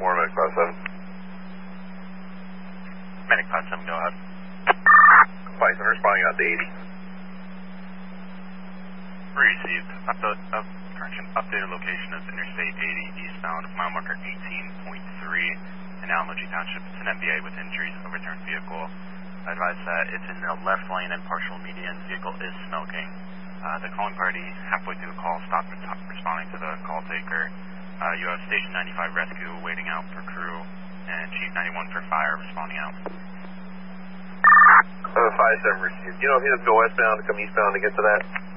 More Medic Class 7. Medic Class 7, go ahead. Class 7 responding out to 80. Received. Updated location is Interstate 80 eastbound, mile marker 18.3 in Alamoji Township. It's an MBA with injuries, overturned vehicle. I advise that it's in the left lane and partial median. Vehicle is smoking. The calling party, halfway through the call, stopped responding to the call taker. You have Station 95 rescue waiting out for crew, and Chief 91 for fire responding out. 5-7 received. You know if he has to go westbound to come eastbound to get to that?